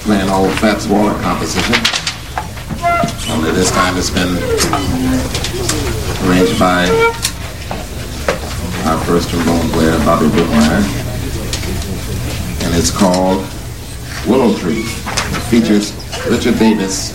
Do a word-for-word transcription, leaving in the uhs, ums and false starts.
play an old Fats Waller composition. Only this time it's been arranged by our first trombone player, Bobby Brookmeyer. And it's called Willow Tree. It features Richard Davis